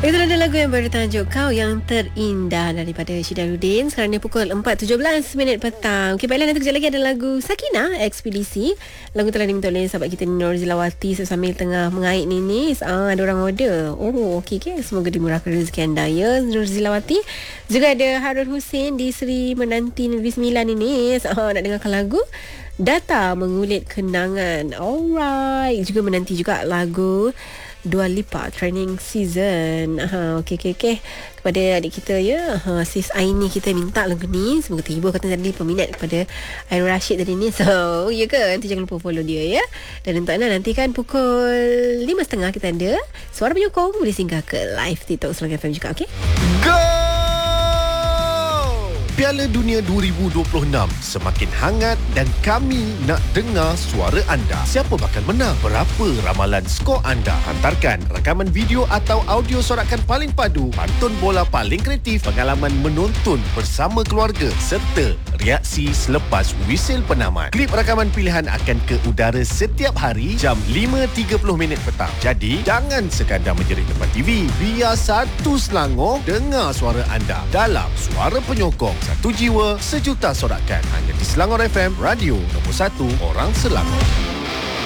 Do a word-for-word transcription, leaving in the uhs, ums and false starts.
Itulah dia lagu yang bertajuk Kau Yang Terindah daripada Syidarudin. Sekarang ni pukul empat tujuh belas minit petang. Okey, baiklah, nanti kejap lagi ada lagu Sakinah Ekspedisi. Lagu telah diminta oleh sahabat kita Nur Zilawati sambil tengah mengait Ninis. Ah, ada orang order. Oh, okey okey. Semoga dimurahkan rezeki anda ya, Nur Zilawati. Juga ada Harun Hussein di Seri Menanti Negeri Sembilan Ninis. Ah, nak dengarkan lagu Data Mengulit Kenangan. Alright. Juga menanti juga lagu Dua Lipa Training Season. Ha, okey okey okey. Kepada adik kita ya, ha, Sis Aini kita minta lagu ni. Semoga terhibur, kata tadi peminat kepada Air Rashid tadi ni. So, ya ke? Nanti jangan lupa follow dia ya. Dan untuk anda nanti kan pukul lima tiga puluh kita ada Suara Penyokong, boleh singgah ke live TikTok Selangor F M juga, okey? Go! Piala Dunia dua ribu dua puluh enam semakin hangat dan kami nak dengar suara anda. Siapa bakal menang? Berapa ramalan skor anda? Hantarkan rakaman video atau audio sorakan paling padu, pantun bola paling kreatif, pengalaman menonton bersama keluarga serta reaksi selepas wisil penamat. Klip rakaman pilihan akan ke udara setiap hari jam lima tiga puluh minit petang. Jadi, jangan sekadar menjerit depan T V. Biar satu Selangor dengar suara anda dalam Suara Penyokong. Satu jiwa, sejuta sorakan. Hanya di Selangor F M, radio nombor satu orang Selangor.